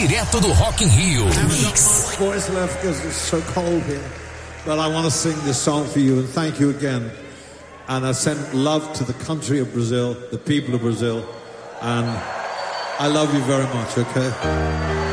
direto do Rock in Rio. Voice left because it's so cold here, but I want to sing this song for you and thank you again. And I send love to the country of Brazil, the people of Brazil, and I love you very much. Okay.